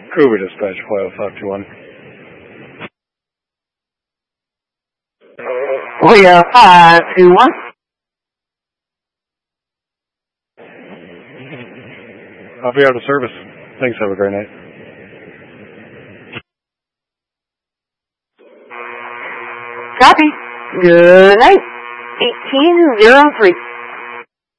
Uber dispatch, file 521. Leo 521. I'll be out of service. Thanks, have a great night. Copy. Good night. 1803.